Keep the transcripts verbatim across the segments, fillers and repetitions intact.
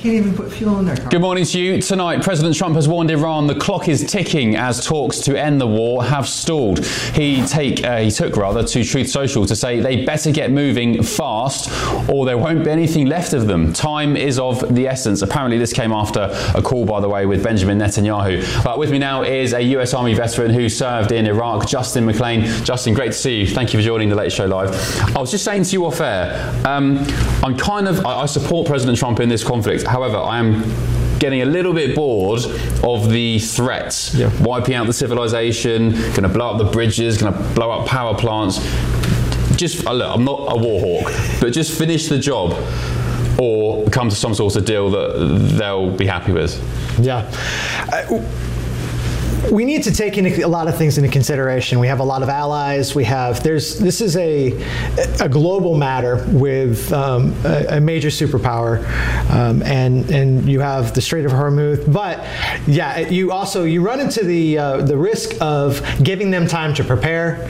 Can't even put fuel in their car. Good morning to you. Tonight, President Trump has warned Iran the clock is ticking as talks to end the war have stalled. He take uh, he took rather to Truth Social to say they better get moving fast or there won't be anything left of them. Time is of the essence. Apparently this came after a call, by the way, with Benjamin Netanyahu. But with me now is a U S Army veteran who served in Iraq, Justin McLean. Justin, great to see you. Thank you for joining the Late Show Live. I was just saying to you off air, um, I'm kind of, I, I support President Trump in this conflict. However, I am getting a little bit bored of the threats. Yeah. Wiping out the civilization, going to blow up the bridges, going to blow up power plants. Just, uh, look, I'm not a war hawk, but just finish the job or come to some sort of deal that they'll be happy with. Yeah. Uh, We need to take in a lot of things into consideration. We have a lot of allies. We have there's this is a a global matter with um, a, a major superpower, um, and and you have the Strait of Hormuz. But yeah, you also you run into the uh, the risk of giving them time to prepare,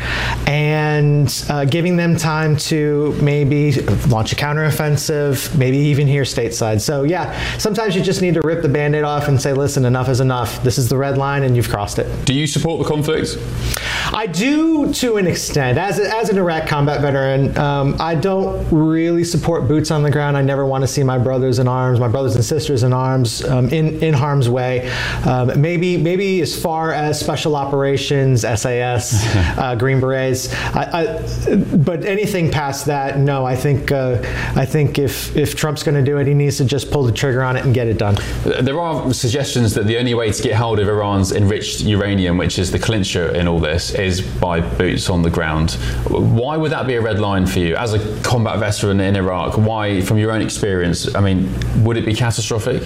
and uh, giving them time to maybe launch a counteroffensive, maybe even here stateside. So yeah, sometimes you just need to rip the Band-Aid off and say, listen, enough is enough. This is the red line, and you've crossed it. Do you support the conflict? I do to an extent. As, a, as an Iraq combat veteran, um, I don't really support boots on the ground. I never want to see my brothers in arms, my brothers and sisters in arms, um, in, in harm's way. Um, maybe maybe as far as special operations, S A S, uh, Green Berets. I, I, but anything past that, no. I think uh, I think if, if Trump's going to do it, he needs to just pull the trigger on it and get it done. There are suggestions that the only way to get hold of Iran's enriched uranium, which is the clincher in all this, is by boots on the ground. Why would that be a red line for you as a combat veteran in Iraq? Why, from your own experience, I mean, would it be catastrophic?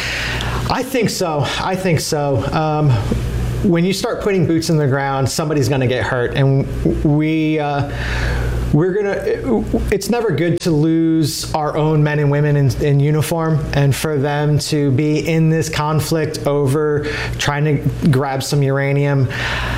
I think so. I think so. Um, when you start putting boots in the ground, somebody's going to get hurt, and we. Uh, We're gonna. It's never good to lose our own men and women in, in uniform, and for them to be in this conflict over trying to grab some uranium.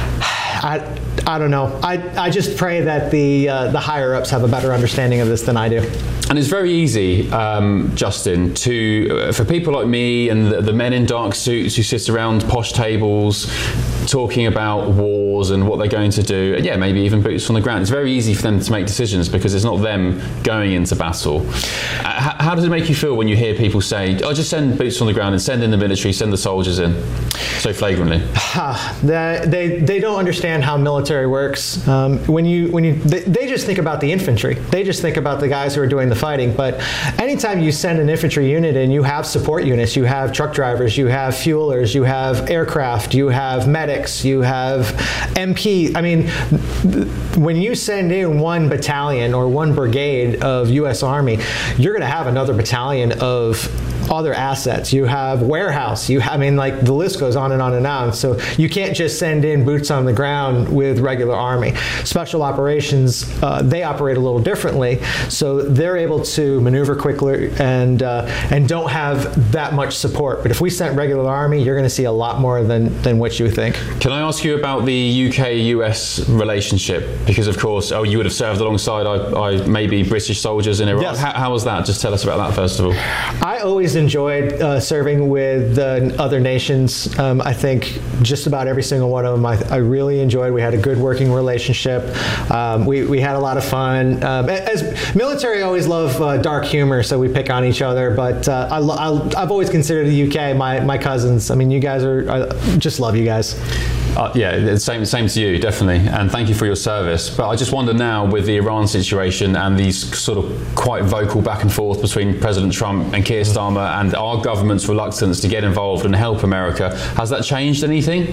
I, I don't know. I, I just pray that the uh, the higher ups have a better understanding of this than I do. And it's very easy, um, Justin, to uh, for people like me and the, the men in dark suits who sit around posh tables talking about wars and what they're going to do, and yeah, maybe even boots on the ground. It's very easy for them to make decisions because it's not them going into battle. Uh, how, how does it make you feel when you hear people say, "Oh, just send boots on the ground and send in the military, send the soldiers in," so flagrantly? they, they they don't understand how military works. Um, when you when you they, they just think about the infantry. They just think about the guys who are doing the fighting. But anytime you send an infantry unit in, you have support units, you have truck drivers, you have fuelers, you have aircraft, you have medics, you have M P. I mean, when you send in one battalion or one brigade of U S Army, you're going to have another battalion of other assets. You have warehouse. You have, I mean, like the list goes on and on and on. So you can't just send in boots on the ground with regular Army. Special operations, uh, they operate a little differently. So they're able to maneuver quickly and uh, and don't have that much support. But if we sent regular Army, you're going to see a lot more than, than what you think. Can I ask you about the U K U S relationship? Because of course, oh, you would have served alongside I, I maybe British soldiers in Iraq. Yes. How, how was that? Just tell us about that first of all. I always enjoyed uh, serving with uh, other nations. Um, I think just about every single one of them I, I really enjoyed. We had a good working relationship. Um, we, we had a lot of fun. Um, as military always love uh, dark humor, so we pick on each other, but uh, I, I, I've always considered the U K my, my cousins. I mean, you guys are, I just love you guys. Uh, yeah, same same to you, definitely, and thank you for your service. But I just wonder now, with the Iran situation and these sort of quite vocal back and forth between President Trump and Keir Starmer and our government's reluctance to get involved and help America, has that changed anything?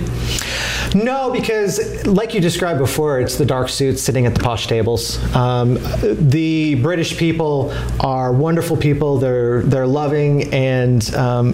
No, because like you described before, it's the dark suits sitting at the posh tables. Um, the British people are wonderful people. They're they're loving, and um,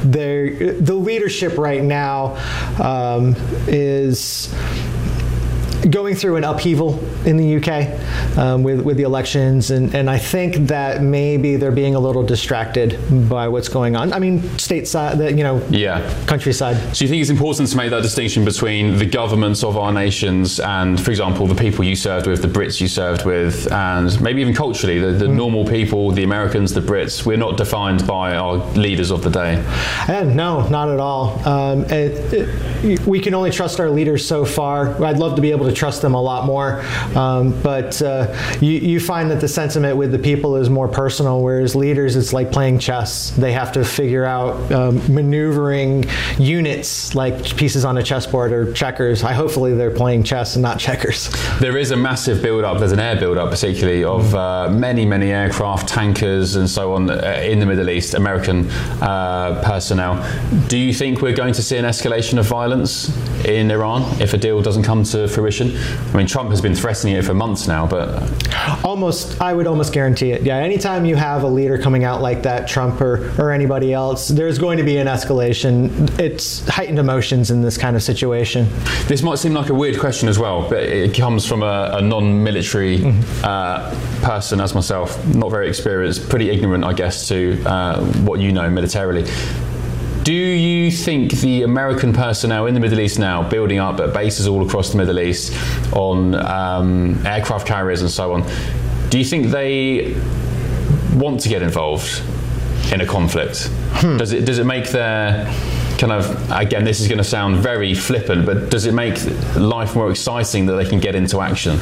they're, the leadership right now um, is going through an upheaval in the U K um, with, with the elections, and, and I think that maybe they're being a little distracted by what's going on. I mean, stateside, the, you know, yeah. countryside. So you think it's important to make that distinction between the governments of our nations and, for example, the people you served with, the Brits you served with, and maybe even culturally, the, the mm. normal people, the Americans, the Brits, we're not defined by our leaders of the day? And no, not at all. Um, it, it, we can only trust our leaders so far. I'd love to be able to trust them a lot more, um, but uh, you, you find that the sentiment with the people is more personal, whereas leaders, it's like playing chess. They have to figure out um, maneuvering units like pieces on a chessboard or checkers. I hopefully they're playing chess and not checkers. There is a massive build-up, there's an air build-up particularly of uh, many, many aircraft, tankers and so on uh, in the Middle East, American uh, personnel. Do you think we're going to see an escalation of violence in Iran if a deal doesn't come to fruition? I mean, Trump has been threatening it for months now, but... Almost, I would almost guarantee it. Yeah, anytime you have a leader coming out like that, Trump or, or anybody else, there's going to be an escalation. It's heightened emotions in this kind of situation. This might seem like a weird question as well, but it comes from a, a non-military mm-hmm. uh, person as myself, not very experienced, pretty ignorant, I guess, to uh, what you know militarily. Do you think the American personnel in the Middle East now, building up at bases all across the Middle East, on um, aircraft carriers and so on, do you think they want to get involved in a conflict? Hmm. Does it does it make their kind of, again, this is going to sound very flippant, but does it make life more exciting that they can get into action?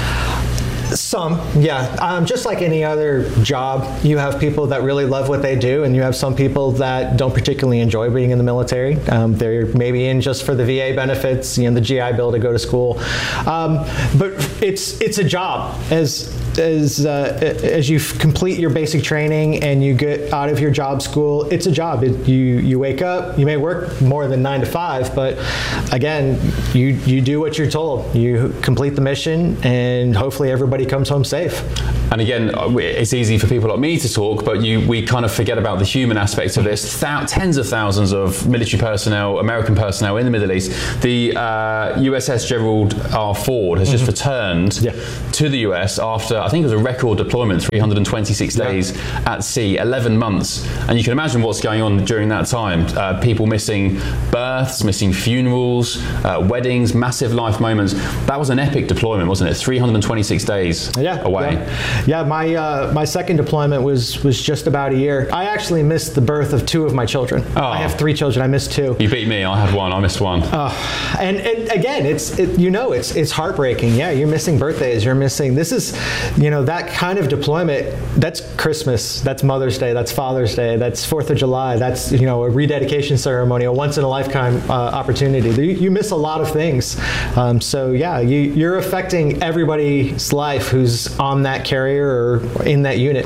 Some, yeah. Um, just like any other job, you have people that really love what they do, and you have some people that don't particularly enjoy being in the military. Um, they're maybe in just for the V A benefits, you know, the G I Bill to go to school. Um, but it's it's a job. As as uh, as you complete your basic training and you get out of your job school, it's a job. It, you you wake up. You may work more than nine to five, but again, you you do what you're told. You complete the mission, and hopefully everybody comes home safe. And again, it's easy for people like me to talk, but you, we kind of forget about the human aspect of this. Thou- tens of thousands of military personnel, American personnel in the Middle East. The uh, U S S Gerald R. Ford has mm-hmm. just returned yeah. to the U S after, I think it was a record deployment, three hundred twenty-six yeah. days at sea, eleven months. And you can imagine what's going on during that time. Uh, people missing births, missing funerals, uh, weddings, massive life moments. That was an epic deployment, wasn't it? three hundred twenty-six days yeah, away. Yeah. Yeah, my uh, my second deployment was was just about a year. I actually missed the birth of two of my children. Oh. I have three children. I missed two. You beat me. I had one. I missed one. Uh, and, and again, it's it, you know it's it's heartbreaking. Yeah, you're missing birthdays. You're missing. This is, you know, that kind of deployment. That's Christmas. That's Mother's Day. That's Father's Day. That's Fourth of July. That's, you know, a rededication ceremony, a once in a lifetime uh, opportunity. You, you miss a lot of things. Um, so yeah, you, you're affecting everybody's life who's on that carrier or in that unit.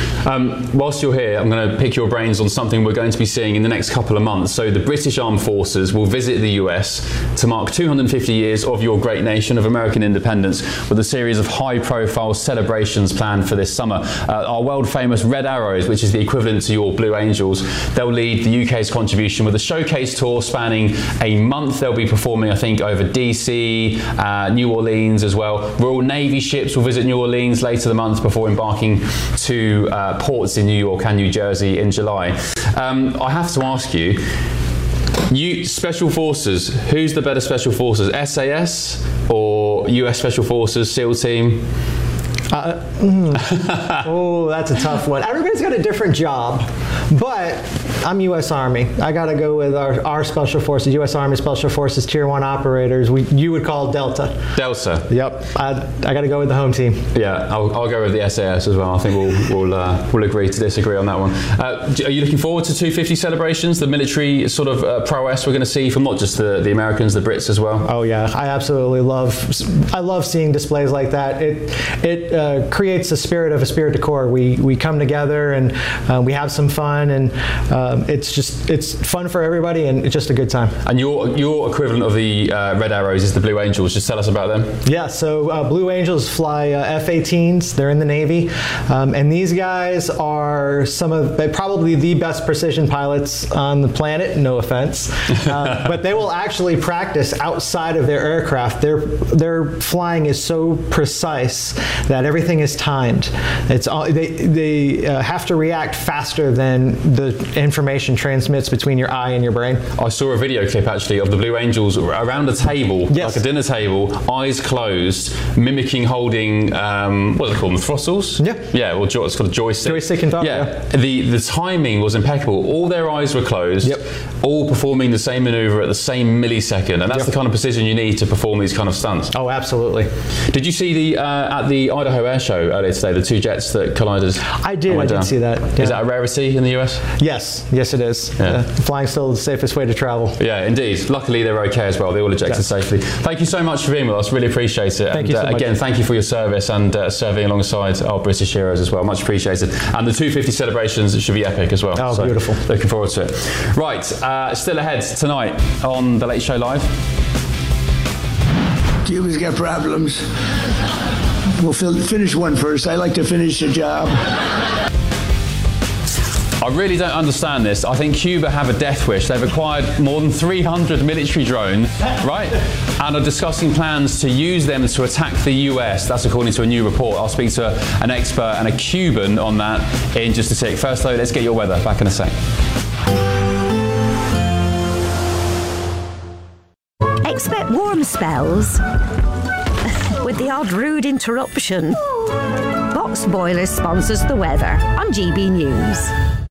Um, whilst you're here, I'm going to pick your brains on something we're going to be seeing in the next couple of months. So the British Armed Forces will visit the U S to mark two hundred fifty years of your great nation of American independence with a series of high-profile celebrations planned for this summer. Uh, our world-famous Red Arrows, which is the equivalent to your Blue Angels, they'll lead the U K's contribution with a showcase tour spanning a month. They'll be performing, I think, over D C, uh, New Orleans as well. Royal Navy ships will visit New Orleans later the month before embarking to uh, ports in New York and New Jersey in July. Um, I have to ask you, you Special Forces, who's the better Special Forces, S A S or U S Special Forces, SEAL Team? Uh, mm. Oh, that's a tough one. Everybody's got a different job, but I'm U S Army. I got to go with our, our Special Forces, U S Army Special Forces Tier one operators. We you would call Delta. Delta. Yep. I, I got to go with the home team. Yeah, I'll, I'll go with the S A S as well. I think we'll we'll uh, we'll agree to disagree on that one. Uh, are you looking forward to two fifty celebrations? The military sort of uh, prowess we're going to see from not just the, the Americans, the Brits as well. Oh yeah, I absolutely love. I love seeing displays like that. It it. Uh, creates a spirit of a spirit de corps. We we come together and uh, we have some fun, and uh, um, it's just it's fun for everybody and it's just a good time. And your your equivalent of the uh, Red Arrows is the Blue Angels. Just tell us about them. Yeah, so uh, Blue Angels fly uh, F eighteens. They're in the Navy, um, and these guys are some of probably the best precision pilots on the planet. No offense, uh, but they will actually practice outside of their aircraft. Their their flying is so precise that everything is timed. It's all, they they uh, have to react faster than the information transmits between your eye and your brain. I saw a video clip actually of the Blue Angels around a table, yes. like a dinner table, eyes closed, mimicking holding um, what do they call them, throttles? Yeah. Yeah, well, it's called a joystick. Joystick and thumb. Yeah. yeah. The the timing was impeccable. All their eyes were closed. Yep. All performing the same maneuver at the same millisecond, and that's yep. the kind of precision you need to perform these kind of stunts. Oh, absolutely. Did you see the uh, at the Idaho Air Show earlier today, the two jets that collided? I did. I did down? see that. Yeah. Is that a rarity in the U S? Yes. Yes, it is. Yeah. Uh, flying's still the safest way to travel. Yeah, indeed. Luckily, they're okay as well. They all ejected yes. safely. Thank you so much for being with us. Really appreciate it. Thank and, you so uh, much. Again, thank you for your service and uh, serving alongside our British heroes as well. Much appreciated. And the two fifty celebrations should be epic as well. Oh, so beautiful. Looking forward to it. Right, uh, still ahead tonight on The Late Show Live. Cubans got problems. We'll finish one first. I like to finish the job. I really don't understand this. I think Cuba have a death wish. They've acquired more than three hundred military drones, right? And are discussing plans to use them to attack the U S. That's according to a new report. I'll speak to an expert and a Cuban on that in just a sec. First though, let's get your weather. Back in a sec. Expect warm spells with the odd rude interruption. Box Boilers sponsors the weather on G B News.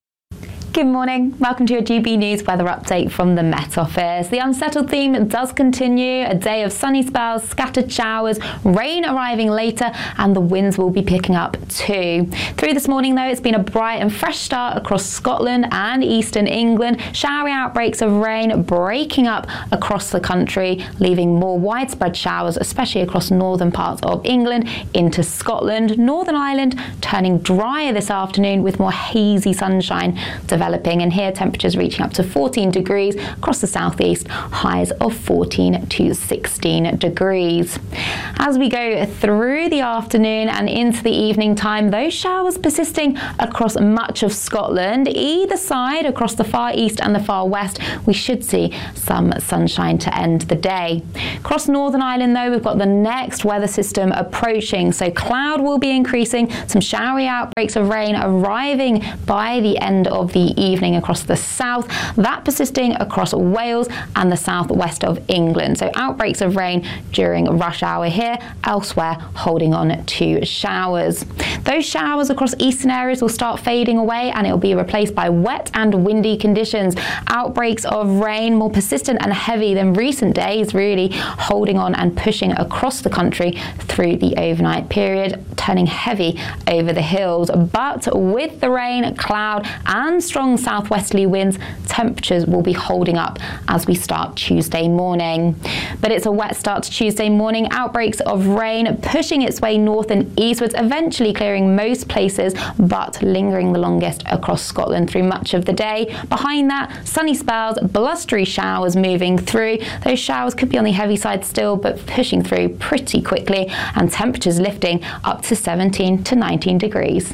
Good morning. Welcome to your G B News weather update from the Met Office. The unsettled theme does continue. A day of sunny spells, scattered showers, rain arriving later, and the winds will be picking up too. Through this morning, though, it's been a bright and fresh start across Scotland and eastern England. Showery outbreaks of rain breaking up across the country, leaving more widespread showers, especially across northern parts of England into Scotland. Northern Ireland turning drier this afternoon with more hazy sunshine developing, and here temperatures reaching up to fourteen degrees across the southeast, highs of fourteen to sixteen degrees. As we go through the afternoon and into the evening time, those showers persisting across much of Scotland. Either side, across the far east and the far west, we should see some sunshine to end the day. Across Northern Ireland, though, we've got the next weather system approaching, so cloud will be increasing, some showery outbreaks of rain arriving by the end of the evening across the south, that persisting across Wales and the southwest of England. So outbreaks of rain during rush hour here, elsewhere holding on to showers. Those showers across eastern areas will start fading away and it will be replaced by wet and windy conditions. Outbreaks of rain more persistent and heavy than recent days, really holding on and pushing across the country through the overnight period, turning heavy over the hills. But with the rain, cloud and strong southwesterly winds, temperatures will be holding up as we start Tuesday morning. But it's a wet start to Tuesday morning. Outbreaks of rain pushing its way north and eastwards, eventually clearing most places, but lingering the longest across Scotland through much of the day. Behind that, sunny spells, blustery showers moving through. Those showers could be on the heavy side still, but pushing through pretty quickly, and temperatures lifting up to seventeen to nineteen degrees.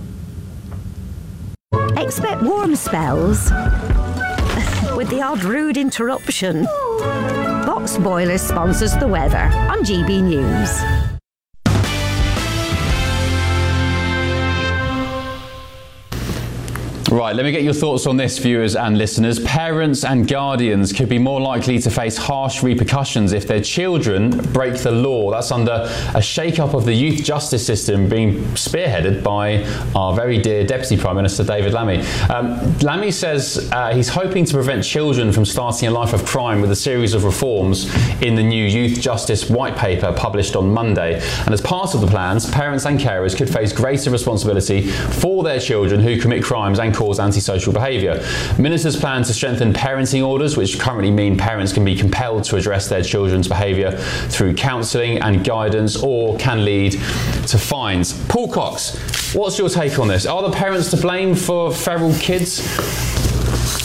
Expect warm spells with the odd rude interruption. Box Boilers sponsors the weather on G B News. Right, let me get your thoughts on this, viewers and listeners. Parents and guardians could be more likely to face harsh repercussions if their children break the law. That's under a shake-up of the youth justice system being spearheaded by our very dear Deputy Prime Minister David Lammy. Um, Lammy says uh, he's hoping to prevent children from starting a life of crime with a series of reforms in the new Youth Justice White Paper published on Monday. And as part of the plans, parents and carers could face greater responsibility for their children who commit crimes and cause antisocial behaviour. Ministers plan to strengthen parenting orders, which currently mean parents can be compelled to address their children's behaviour through counselling and guidance, or can lead to fines. Paul Cox, what's your take on this? Are the parents to blame for feral kids?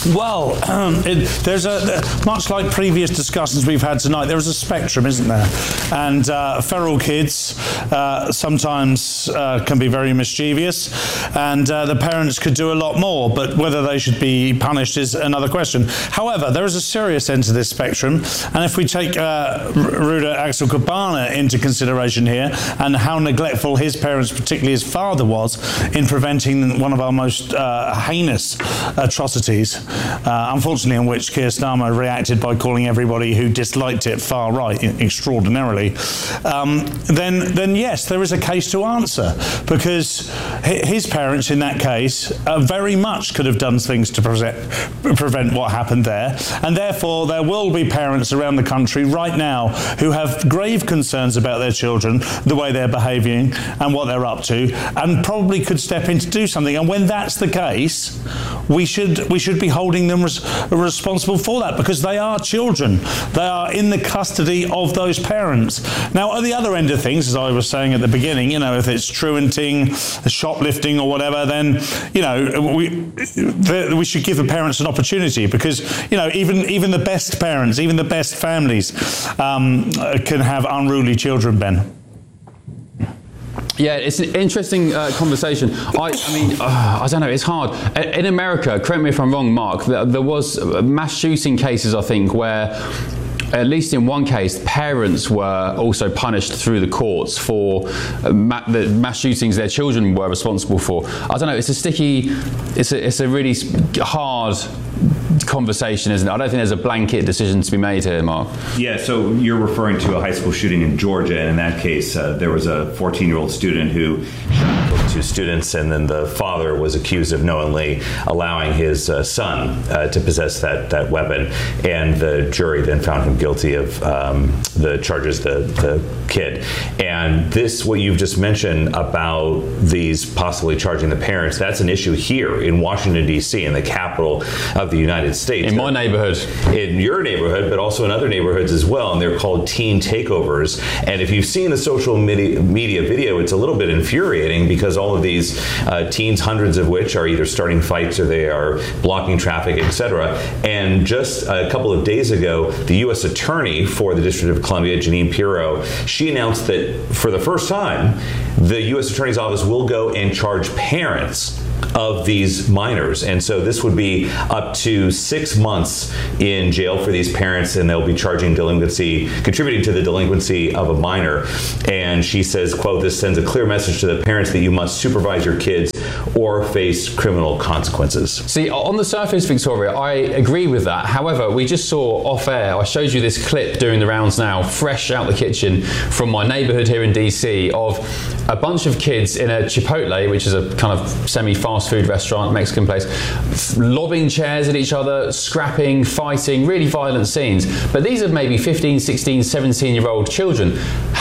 Well, um, it, there's a much like previous discussions we've had tonight. There is a spectrum, isn't there? And uh, feral kids uh, sometimes uh, can be very mischievous, and uh, the parents could do a lot more. But whether they should be punished is another question. However, there is a serious end to this spectrum, and if we take uh, Ruda Axel Kobane into consideration here, and how neglectful his parents, particularly his father, was in preventing one of our most uh, heinous atrocities. Uh, unfortunately, in which Keir Starmer reacted by calling everybody who disliked it far right extraordinarily, um, then, then yes, there is a case to answer, because his parents in that case uh, very much could have done things to pre- prevent what happened there, and therefore there will be parents around the country right now who have grave concerns about their children, the way they're behaving and what they're up to, and probably could step in to do something. And when that's the case, we should we should be holding them res- responsible for that, because they are children. They are in the custody of those parents. Now, at the other end of things, as I was saying at the beginning, you know, if it's truanting, shoplifting or whatever, then, you know, we the, we should give the parents an opportunity, because, you know, even, even the best parents, even the best families um, can have unruly children, Ben. Yeah, it's an interesting uh, conversation. I, I mean, uh, I don't know, it's hard. In America, correct me if I'm wrong, Mark, there, there was mass shooting cases, I think, where at least in one case, parents were also punished through the courts for uh, ma- the mass shootings their children were responsible for. I don't know, it's a sticky, it's a, it's a really hard conversation, isn't it? I don't think there's a blanket decision to be made here, Mark. Yeah, so you're referring to a high school shooting in Georgia, and in that case, uh, there was a fourteen-year-old student who shot two students, and then the father was accused of knowingly allowing his uh, son uh, to possess that, that weapon, and the jury then found him guilty of um, the charges, the, the kid. And this, what you've just mentioned about these possibly charging the parents, that's an issue here in Washington, D C, in the capital of the United States. In my neighborhood. In your neighborhood, but also in other neighborhoods as well, and they're called teen takeovers. And if you've seen the social media, media video, it's a little bit infuriating, because all of these uh, teens, hundreds of which are either starting fights or they are blocking traffic, et cetera. And just a couple of days ago, the U S Attorney for the District of Columbia, Jeanine Pirro, she announced that for the first time, the U S Attorney's Office will go and charge parents of these minors. And so this would be up to six months in jail for these parents, and they'll be charging delinquency, contributing to the delinquency of a minor. And she says, quote, "This sends a clear message to the parents that you must supervise your kids or face criminal consequences." See, on the surface, Victoria, I agree with that. However, we just saw off air, I showed you this clip doing the rounds now, fresh out the kitchen from my neighborhood here in D C, of a bunch of kids in a Chipotle, which is a kind of semi-fast food restaurant, Mexican place, lobbing chairs at each other, scrapping, fighting, really violent scenes. But these are maybe fifteen, sixteen, seventeen year old children.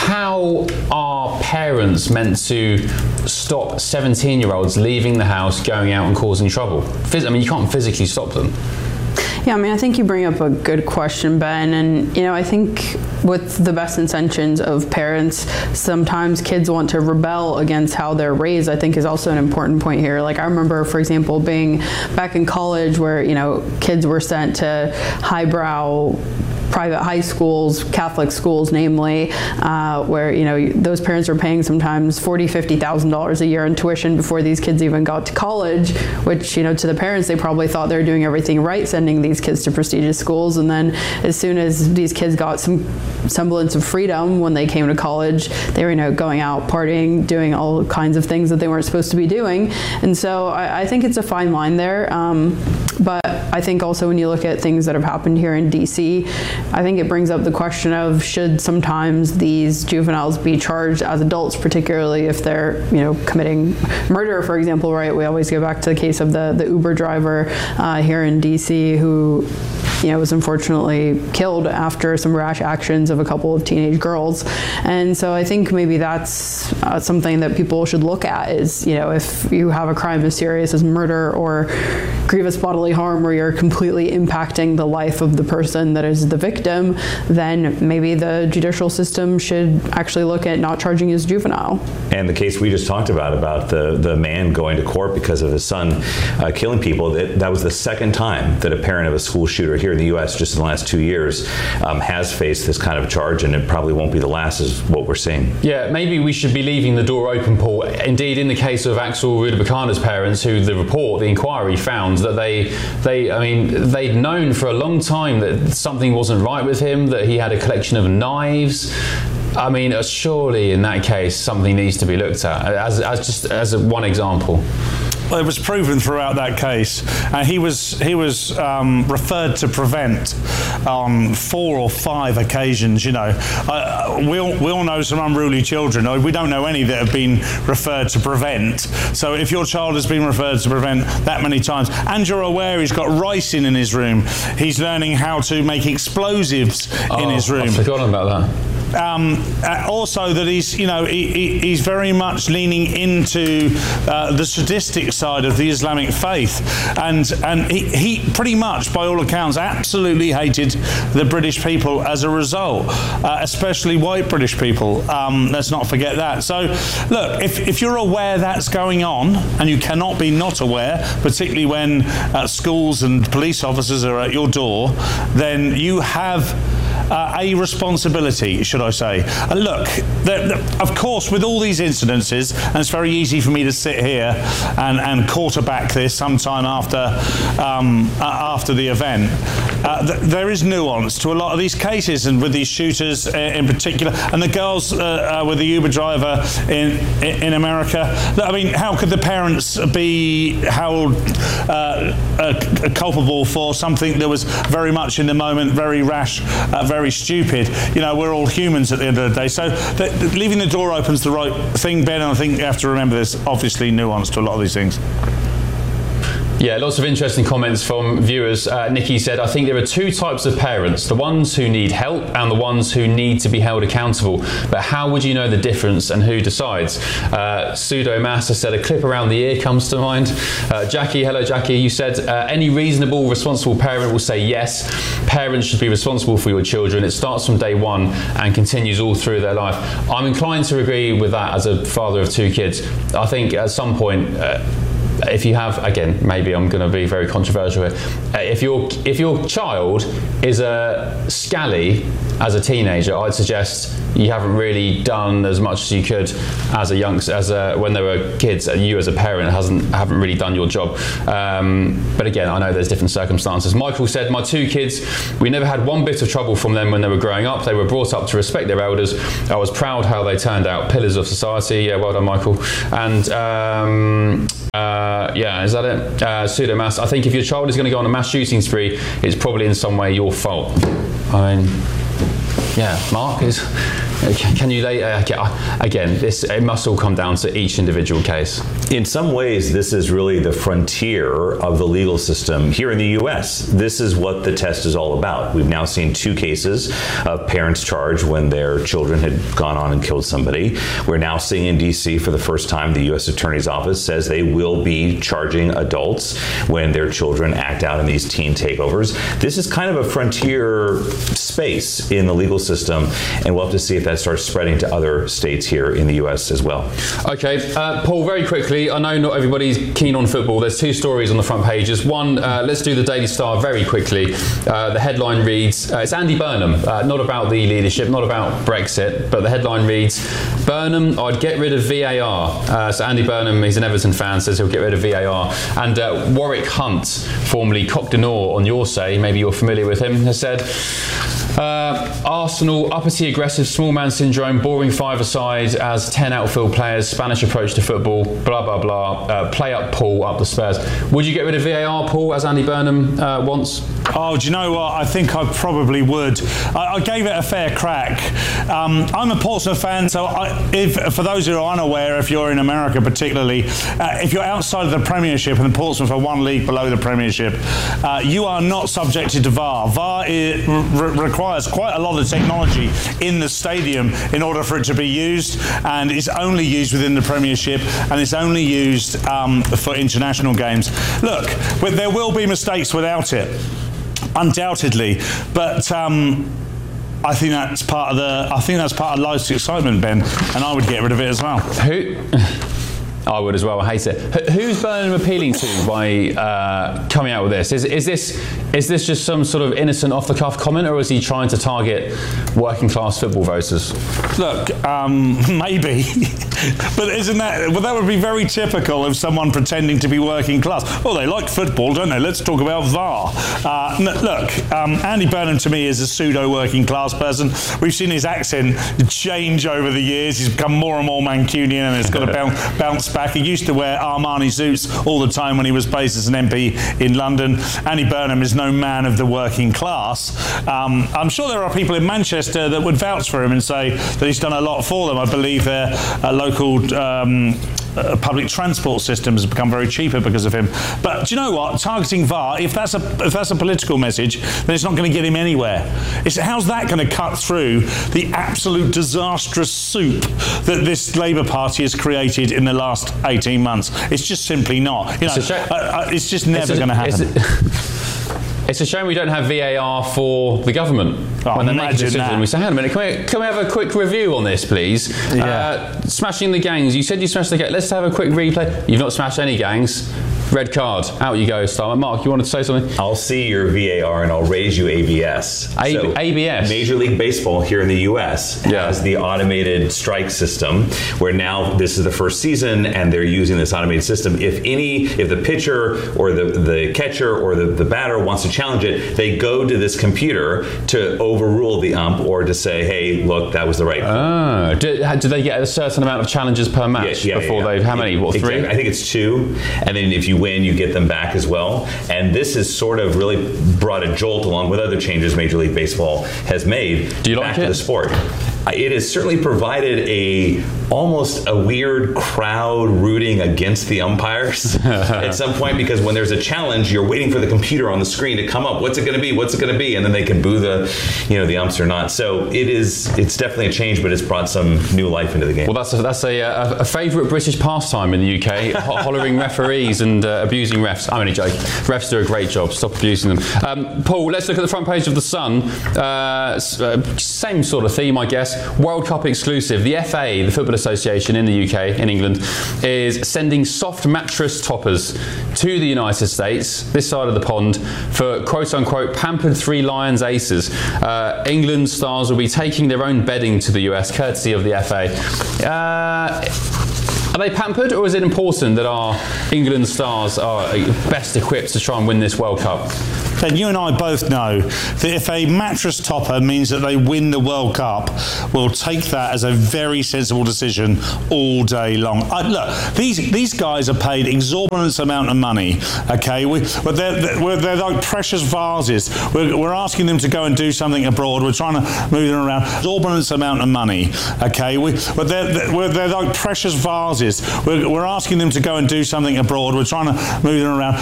How are parents meant to stop seventeen year olds leaving the house, going out and causing trouble? Phys- I mean, you can't physically stop them. Yeah, I mean, I think you bring up a good question, Ben. And, you know, I think with the best intentions of parents, sometimes kids want to rebel against how they're raised, I think is also an important point here. Like, I remember, for example, being back in college where, you know, kids were sent to highbrow private high schools, Catholic schools namely, uh, where, you know, those parents are paying sometimes forty thousand dollars, fifty thousand dollars a year in tuition before these kids even got to college, which, you know, to the parents, they probably thought they were doing everything right sending these kids to prestigious schools. And then as soon as these kids got some semblance of freedom when they came to college, they were, you know, going out, partying, doing all kinds of things that they weren't supposed to be doing. And so I, I think it's a fine line there. Um, but I think also when you look at things that have happened here in D C, I think it brings up the question of should sometimes these juveniles be charged as adults, particularly if they're, you know, committing murder, for example, right? We always go back to the case of the, the Uber driver uh, here in D C who you know, was unfortunately killed after some rash actions of a couple of teenage girls. And so I think maybe that's uh, something that people should look at is, you know, if you have a crime as serious as murder or grievous bodily harm where you're completely impacting the life of the person that is the victim, then maybe the judicial system should actually look at not charging as juvenile. And the case we just talked about, about the, the man going to court because of his son uh, killing people, that, that was the second time that a parent of a school shooter here in the U S just in the last two years um, has faced this kind of charge, and it probably won't be the last is what we're seeing. Yeah, maybe we should be leaving the door open, Paul. Indeed, in the case of Axel Rudabakana's parents, who the report, the inquiry found that they, they, I mean, they'd known for a long time that something wasn't right with him, that he had a collection of knives. I mean, uh, surely in that case, something needs to be looked at, as, as just as a, one example. Well, it was proven throughout that case. Uh, he was he was um, referred to Prevent on four or five occasions. You know, uh, we all, we all know some unruly children. We don't know any that have been referred to Prevent. So if your child has been referred to Prevent that many times, and you're aware he's got ricin in his room, he's learning how to make explosives oh, in his room. I've forgotten about that. Um, uh, also that he's, you know, he, he, he's very much leaning into uh, the sadistic side of the Islamic faith, and and he, he pretty much, by all accounts, absolutely hated the British people as a result, uh, especially white British people. Um, let's not forget that. So, look, if, if you're aware that's going on, and you cannot be not aware, particularly when uh, schools and police officers are at your door, then you have Uh, a responsibility, should I say. Uh, look, the, the, of course, with all these incidences, and it's very easy for me to sit here and, and quarterback this sometime after um, uh, after the event, uh, th- there is nuance to a lot of these cases, and with these shooters uh, in particular, and the girls uh, uh, with the Uber driver in, in in America. I mean, how could the parents be held uh, uh, culpable for something that was very much in the moment, very rash, uh, very very stupid? You know, we're all humans at the end of the day. So the, the, leaving the door open is the right thing, Ben, and I think you have to remember there's obviously nuance to a lot of these things. Yeah, lots of interesting comments from viewers. Uh, Nikki said, I think there are two types of parents, the ones who need help and the ones who need to be held accountable. But how would you know the difference and who decides? Uh, Pseudo Massa said, a clip around the ear comes to mind. Uh, Jackie, hello Jackie, you said, uh, any reasonable, responsible parent will say yes, parents should be responsible for your children. It starts from day one and continues all through their life. I'm inclined to agree with that as a father of two kids. I think at some point, uh, if you have, again, maybe I'm going to be very controversial here. Uh, if your if your child is a scally as a teenager, I'd suggest you haven't really done as much as you could as a young as a, when they were kids. And you as a parent hasn't haven't really done your job. Um, but again, I know there's different circumstances. Michael said, my two kids, we never had one bit of trouble from them when they were growing up. They were brought up to respect their elders. I was proud how they turned out pillars of society. Yeah, well done, Michael. And um, uh, yeah, is that it? Uh, Pseudomass. I think if your child is going to go on a mass shooting spree, it's probably in some way your fault. I mean, yeah, Mark is. Can you lay uh, again? This it must all come down to each individual case. In some ways, this is really the frontier of the legal system here in the U S. This is what the test is all about. We've now seen two cases of parents charged when their children had gone on and killed somebody. We're now seeing in D C for the first time the U S Attorney's Office says they will be charging adults when their children act out in these teen takeovers. This is kind of a frontier space in the legal system, and we'll have to see if that starts spreading to other states here in the U S as well. Okay, uh, Paul, very quickly, I know not everybody's keen on football. There's two stories on the front pages. One, uh, let's do the Daily Star very quickly. Uh, the headline reads, uh, it's Andy Burnham, uh, not about the leadership, not about Brexit, but the headline reads, Burnham, I'd get rid of V A R. Uh, so Andy Burnham, he's an Everton fan, says he'll get rid of V A R. And uh, Warwick Hunt, formerly Coq d'Or on Your Say, maybe you're familiar with him, has said, Uh, Arsenal, uppity aggressive, small man syndrome, boring five-a-side as ten outfield players, Spanish approach to football, blah, blah, blah. Uh, play up Paul, up the Spurs. Would you get rid of V A R, Paul, as Andy Burnham uh, wants? Oh, do you know what? I think I probably would. I, I gave it a fair crack. Um, I'm a Portsmouth fan, so I, if, for those who are unaware, if you're in America particularly, uh, if you're outside of the Premiership and Portsmouth are one league below the Premiership, uh, you are not subjected to V A R. V A R is, re- requires quite a lot of technology in the stadium in order for it to be used, and it's only used within the Premiership, and it's only used um, for international games. Look, there will be mistakes without it, undoubtedly, but um, I think that's part of the. I think that's part of life's excitement, Ben, and I would get rid of it as well. Who? I would as well. I hate it. Wh- Who's Burnham appealing to by uh, coming out with this? Is, is this is this just some sort of innocent, off-the-cuff comment, or is he trying to target working-class football voters? Look, um, maybe, but isn't that? Well, that would be very typical of someone pretending to be working class. Oh, they like football, don't they? Let's talk about V A R. Uh, n- look, um, Andy Burnham to me is a pseudo-working class person. We've seen his accent change over the years. He's become more and more Mancunian, and it's got to bounce, bounce back. He used to wear Armani suits all the time when he was based as an M P in London. Andy Burnham is no man of the working class. Um, I'm sure there are people in Manchester that would vouch for him and say that he's done a lot for them. I believe their uh, local um, uh, public transport system has become very cheaper because of him. But do you know what? Targeting V A R, if that's a if that's a political message, then it's not going to get him anywhere. It's, how's that going to cut through the absolute disastrous soup that this Labour Party has created in the last eighteen months? It's just simply not. You know, It's a uh, uh, it's just never It's a- going to happen. it's a- It's a shame we don't have V A R for the government Oh, when they make a imagine decision. that. We say, hang on a minute, can we, can we have a quick review on this, please? Yeah. Uh, smashing the gangs. You said you smashed the gang. Let's have a quick replay. You've not smashed any gangs. Red card. Out you go, Starmer. Mark, you wanted to say something? I'll see your V A R and I'll raise you A B S. A- So, A B S? Major League Baseball here in the U S Yeah. has the automated strike system, where now this is the first season and they're using this automated system. If any, if the pitcher or the, the catcher or the, the batter wants to challenge it, they go to this computer to overrule the ump or to say, hey, look, that was the right call. Oh, do, do they get a certain amount of challenges per match Yeah, yeah, before yeah, yeah. they? How many? What, Exactly. three? I think it's two, and then if you win, you get them back as well. And this has sort of really brought a jolt, along with other changes Major League Baseball has made, Do you back like to it? the sport. It has certainly provided a almost a weird crowd rooting against the umpires at some point, because when there's a challenge, you're waiting for the computer on the screen to come up. What's it going to be? What's it going to be? And then they can boo the, you know, the umps or not. So it is. It's definitely a change, but it's brought some new life into the game. Well, that's a, that's a, a, a favourite British pastime in the U K, ho- hollering referees and uh, abusing refs. I'm only joking. Refs do a great job. Stop abusing them. Um, Paul, let's look at the front page of The Sun. Uh, s- uh, same sort of theme, I guess. World Cup exclusive. The F A, the Football Association in the U K, in England, is sending soft mattress toppers to the United States, this side of the pond, for quote-unquote pampered Three Lions aces. Uh, England stars will be taking their own bedding to the U S, courtesy of the F A. Uh, Are they pampered, or is it important that our England stars are best equipped to try and win this World Cup? Ben, you and I both know that if a mattress topper means that they win the World Cup, we'll take that as a very sensible decision all day long. I, look, these these guys are paid exorbitant amount of money, okay? We, but they're, they're, they're like precious vases. We're, we're asking them to go and do something abroad. We're trying to move them around. Exorbitant amount of money, okay? We, but they're, they're, they're like precious vases. We're, we're asking them to go and do something abroad. We're trying to move them around.